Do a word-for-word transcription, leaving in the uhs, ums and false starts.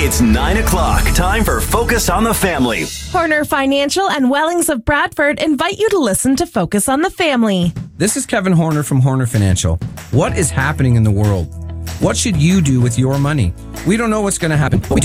It's nine o'clock. Time for Focus on the Family. Horner Financial and Wellings of Bradford invite you to listen to Focus on the Family. This is Kevin Horner from Horner Financial. What is happening in the world? What should you do with your money? We don't know what's going to happen. But we do